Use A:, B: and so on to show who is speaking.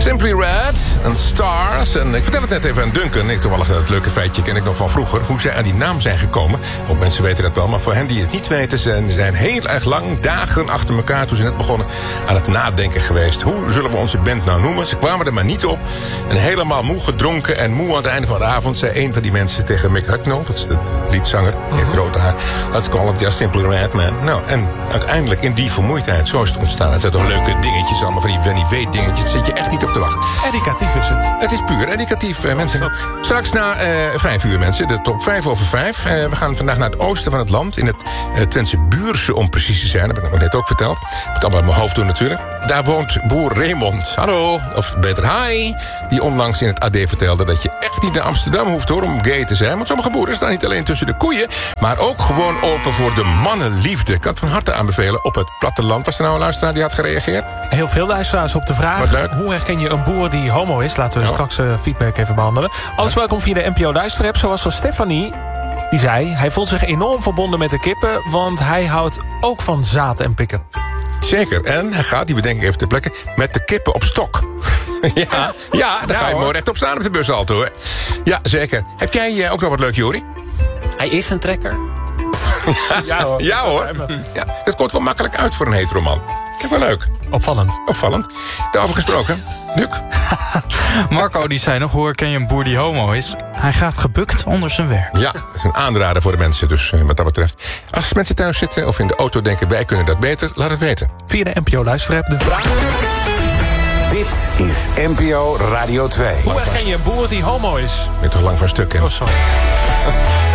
A: Simply Red en Stars. En ik vertel het net even aan Duncan. Ik toevallig het leuke feitje ken ik nog van vroeger. Hoe zij aan die naam zijn gekomen. Ook mensen weten dat wel. Maar voor hen die het niet weten, zijn heel erg lang, dagen achter elkaar, toen ze net begonnen, aan het nadenken geweest. Hoe zullen we onze band nou noemen? Ze kwamen er maar niet op. En helemaal moe gedronken en moe aan het einde van de avond zei een van die mensen tegen Mick Hucknall, dat is de liedzanger, die heeft rood haar. Let's call it just Simply Red, man. Nou, en uiteindelijk in die vermoeidheid, zo is het ontstaan. Het zijn toch leuke dingetjes allemaal, van die weet-dingetjes. Daar zit je echt niet op te wachten.
B: Educatief is het.
A: Het is puur educatief, mensen. Straks na 5 uur, mensen, de top 5 over 5. We gaan vandaag naar het oosten van het land, in het Twentse Buurse, om precies te zijn. Dat heb ik nog net ook verteld. Ik moet het allemaal uit mijn hoofd doen natuurlijk. Daar woont boer Raymond. Hallo, of beter hi. Die onlangs in het AD vertelde dat je echt niet naar Amsterdam hoeft, hoor, om gay te zijn. Want sommige boeren staan niet alleen tussen de koeien, maar ook gewoon open voor de mannenliefde. Ik kan het van harte aanbevelen op het platteland. Was er nou een luisteraar die had gereageerd?
B: Heel veel luisteraars op de vraag: hoe herken je een boer die homo is? Laten we straks feedback even behandelen. Alles welkom via de NPO Luisterapp, zoals van Stefanie. Die zei, hij voelt zich enorm verbonden met de kippen, want hij houdt ook van zaad en pikken.
A: Zeker, en hij gaat, die bedenk ik even ter plekke, met de kippen op stok. ja, daar ga je mooi recht op staan op de bushalte, hoor. Ja, zeker. Heb jij ook nog wat leuk, Jori?
C: Hij is een trekker.
B: Ja hoor.
A: Ja hoor. Ja, dat komt wel makkelijk uit voor een heteroman. Kijk, wel leuk. Opvallend. Daarover gesproken, Luc.
D: Marco die zei nog, hoe herken je een boer die homo is? Hij gaat gebukt onder zijn werk.
A: Ja, dat is een aanrader voor de mensen, dus wat dat betreft. Als mensen thuis zitten of in de auto denken, wij kunnen dat beter, laat het weten.
B: Via de NPO Luisterapp, de vraag.
E: Dit is NPO Radio 2.
B: Hoe herken je een boer die homo is?
A: Ben je toch lang van stuk, hè?
B: Oh, sorry.